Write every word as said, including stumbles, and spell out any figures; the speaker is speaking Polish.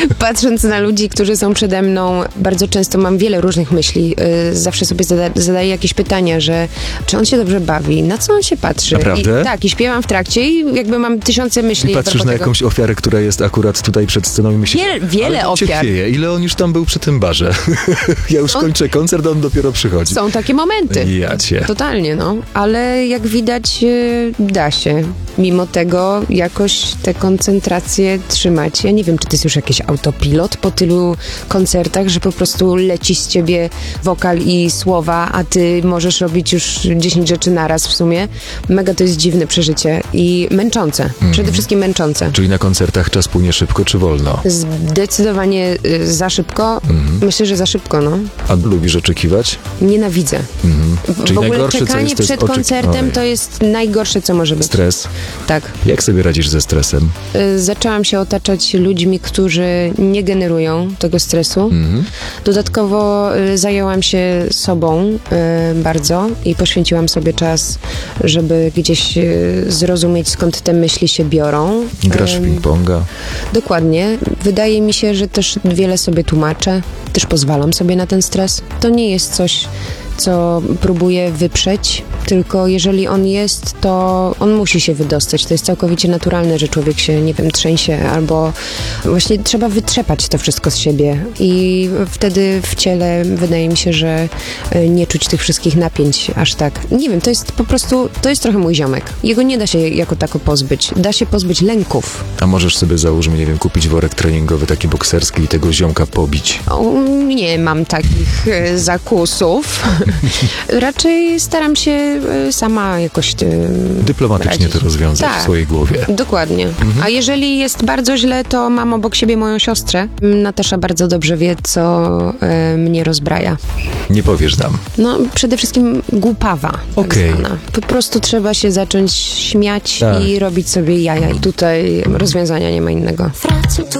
Patrząc na ludzi, którzy są przede mną, bardzo często mam wiele różnych myśli. Yy, zawsze sobie zada- zadaję jakieś pytania, że czy on się dobrze bawi, na co on się patrzy. Naprawdę? I, tak, i śpiewam w trakcie i jakby mam tysiące myśli. I patrzysz na jakąś ofiarę, która jest akurat tutaj przed sceną i myślisz, Wiele, wiele ale cię ofiar. chwieje, ile on już tam był przy tym barze. Ja już On- kończę koncert, a on dopiero przychodzi. Są takie momenty. Ja cię. Totalnie, no. Ale jak widać, yy, da się. Mimo tego jakoś tę koncentrację trzymać. Ja nie wiem, czy to jest już jakiś autopilot po tylu koncertach, że po prostu leci z ciebie wokal i słowa, a ty możesz robić już dziesięć rzeczy naraz w sumie. Mega to jest dziwne przeżycie i męczące. Mhm. Przede wszystkim męczące. Czyli na koncertach czas płynie szybko czy wolno? Zdecydowanie y, za szybko. Mhm. Myślę, że za szybko, no. A lubisz oczekiwać? Nienawidzę. Mhm. W, Czyli w ogóle najgorsze, co czekanie jest, to jest przed oczek- koncertem Oj. to jest najgorsze, co może być. Stres. Tak. Jak sobie radzisz ze stresem? Y, Zaczęłam się otaczać ludźmi, którzy nie generują tego stresu. Mhm. Dodatkowo y, zajęłam się sobą y, bardzo i poświęciłam sobie czas, żeby gdzieś y, zrozumieć, skąd te myśli się biorą. Grasz w Ym, ping-ponga? Dokładnie. Wydaje mi się, że też wiele sobie tłumaczę, też pozwalam sobie na ten stres. To nie jest coś, co próbuję wyprzeć, tylko jeżeli on jest, to on musi się wydostać. To jest całkowicie naturalne, że człowiek się, nie wiem, trzęsie albo właśnie trzeba wytrzepać to wszystko z siebie i wtedy w ciele wydaje mi się, że y, nie czuć tych wszystkich napięć aż tak. Nie wiem, to jest po prostu, to jest trochę mój ziomek. Jego nie da się jako tako pozbyć. Da się pozbyć lęków. A możesz sobie, załóżmy, nie wiem, kupić worek treningowy taki bokserski i tego ziomka pobić? O, nie mam takich e, zakusów. Raczej staram się e, sama jakoś tym Dyplomatycznie radzić. to rozwiązać Tak. w swojej głowie. Dokładnie. A jeżeli jest bardzo źle, to mam obok siebie moją siostrę. Natasza bardzo dobrze wie, co e, mnie rozbraja. Nie powiesz nam. No, przede wszystkim głupawa. Tak Okej. zwana. Po prostu trzeba się zacząć śmiać Tak. i robić sobie jaja. I tutaj rozwiązania nie ma innego. Fracem tu